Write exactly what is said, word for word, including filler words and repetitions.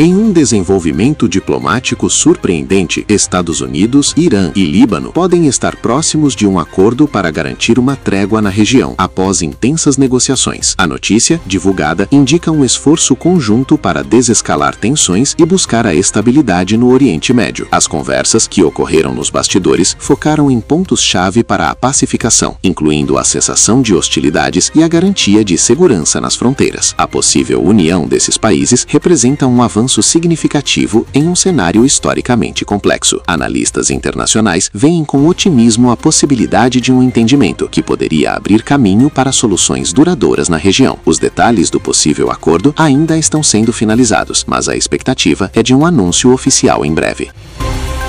Em um desenvolvimento diplomático surpreendente, Estados Unidos, Irã e Líbano podem estar próximos de um acordo para garantir uma trégua na região, após intensas negociações. A notícia, divulgada, indica um esforço conjunto para desescalar tensões e buscar a estabilidade no Oriente Médio. As conversas, que ocorreram nos bastidores, focaram em pontos-chave para a pacificação, incluindo a cessação de hostilidades e a garantia de segurança nas fronteiras. A possível união desses países representa um avanço significativo em um cenário historicamente complexo. Analistas internacionais veem com otimismo a possibilidade de um entendimento que poderia abrir caminho para soluções duradouras na região. Os detalhes do possível acordo ainda estão sendo finalizados, mas a expectativa é de um anúncio oficial em breve.